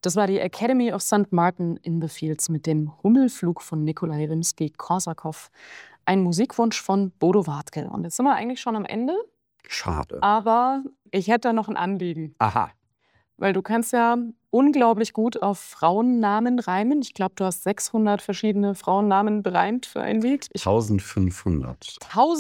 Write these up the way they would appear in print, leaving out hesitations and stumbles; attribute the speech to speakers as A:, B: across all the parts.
A: Das war die Academy of St. Martin in the Fields mit dem Hummelflug von Nikolai Rimski-Korsakow. Ein Musikwunsch von Bodo Wartke. Und jetzt sind wir eigentlich schon am Ende.
B: Schade.
A: Aber ich hätte da noch ein Anliegen.
B: Aha.
A: Weil du kannst ja unglaublich gut auf Frauennamen reimen. Ich glaube, du hast 600 verschiedene Frauennamen bereimt für ein Lied.
B: 1500.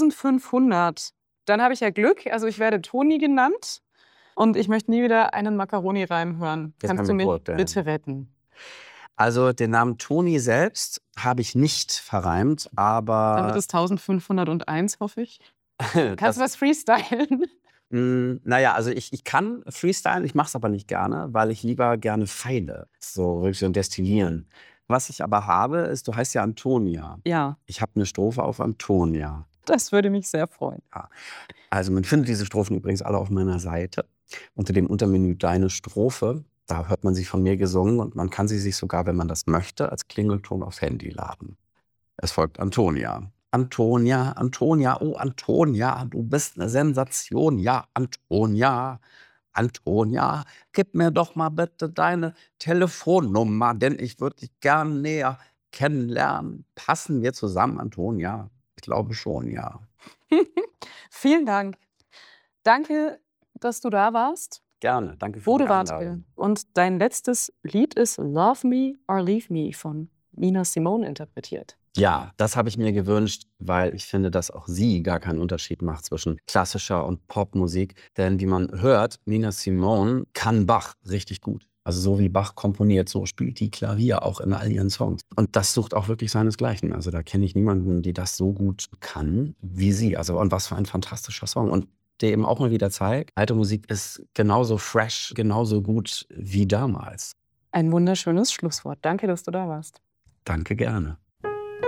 A: 1500. Dann habe ich ja Glück. Also ich werde Toni genannt. Und ich möchte nie wieder einen Macaroni-Reim hören.
B: Das
A: Kannst
B: kann
A: du
B: mir
A: mich
B: vorstellen.
A: bitte retten?
B: Also den Namen Toni selbst habe ich nicht verreimt,
A: Dann wird
B: aber
A: es 1501, hoffe ich. Kannst du was freestylen?
B: naja, also ich kann freestylen, ich mache es aber nicht gerne, weil ich lieber gerne feile, so wirklich so destillieren. Was ich aber habe, ist, du heißt ja Antonia.
A: Ja,
B: Ich habe eine Strophe auf Antonia.
A: das würde mich sehr freuen.
B: Also man findet diese Strophen übrigens alle auf meiner Seite. Unter dem Untermenü Deine Strophe, da hört man sie von mir gesungen und man kann sie sich sogar, wenn man das möchte, als Klingelton aufs Handy laden. Es folgt Antonia. Antonia, Antonia, oh Antonia, du bist eine Sensation, ja Antonia. Antonia, gib mir doch mal bitte deine Telefonnummer, denn ich würde dich gern näher kennenlernen. Passen wir zusammen, Antonia? Ich glaube schon, ja.
A: Vielen Dank. Danke, dass du da warst.
B: Gerne, danke für
A: Bodo
B: die
A: Wartke.
B: Einladung.
A: Und dein letztes Lied ist Love Me or Leave Me von Nina Simone interpretiert.
B: Ja, das habe ich mir gewünscht, weil ich finde, dass auch sie gar keinen Unterschied macht zwischen klassischer und Popmusik. Denn wie man hört, Nina Simone kann Bach richtig gut. Also so wie Bach komponiert, so spielt die Klavier auch in all ihren Songs. Und das sucht auch wirklich seinesgleichen. Also da kenne ich niemanden, die das so gut kann wie sie. Also und was für ein fantastischer Song. Und der eben auch mal wieder zeigt, alte Musik ist genauso fresh, genauso gut wie damals.
A: Ein wunderschönes Schlusswort. Danke, dass du da warst.
B: Danke, gerne.